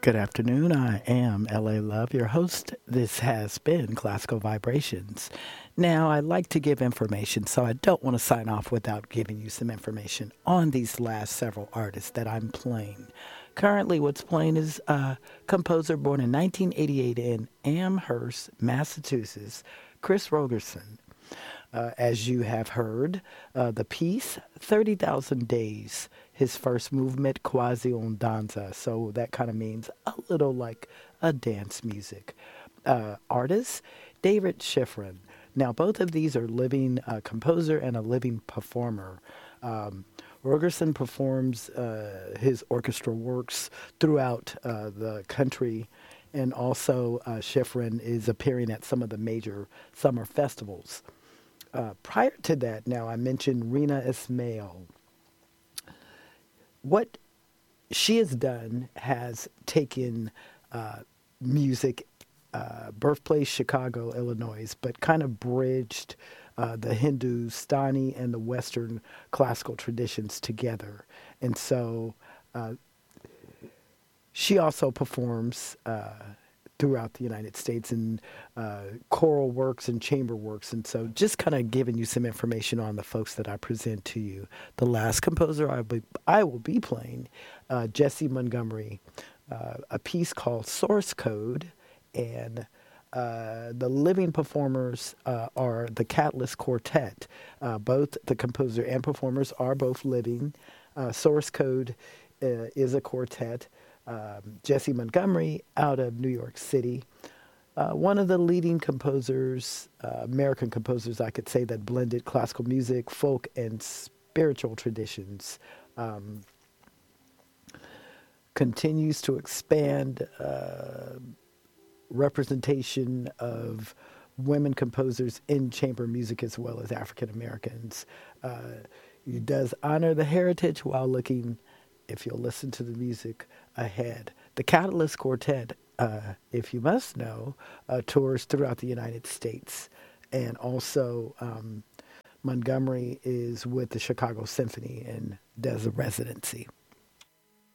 Good afternoon. I am LA Love, your host. This has been Classical Vibrations. Now, I like to give information, so I don't want to sign off without giving you some information on these last several artists that I'm playing. Currently, what's playing is a composer born in 1988 in Amherst, Massachusetts, Chris Rogerson. As you have heard, the piece, 30,000 Days, his first movement, Quasi un danza. So that kind of means a little like a dance music. Artist, David Schifrin. Now, both of these are living composer and a living performer. Rogerson performs his orchestral works throughout the country, and also Schifrin is appearing at some of the major summer festivals. Prior to that, now I mentioned Rina Ismail. What she has done has taken music, birthplace Chicago, Illinois, but kind of bridged the Hindustani and the Western classical traditions together. And so she also performs throughout the United States in choral works and chamber works. And so just kind of giving you some information on the folks that I present to you. The last composer I will be playing, Jessie Montgomery, a piece called Source Code. And the living performers are the Catalyst Quartet. Both the composer and performers are both living. Source Code is a quartet. Jessie Montgomery out of New York City. One of the leading composers, American composers, I could say, that blended classical music, folk, and spiritual traditions. Continues to expand representation of women composers in chamber music as well as African Americans. He does honor the heritage while looking, if you'll listen to the music, ahead. The Catalyst Quartet, if you must know, tours throughout the United States. And also Montgomery is with the Chicago Symphony and does a residency.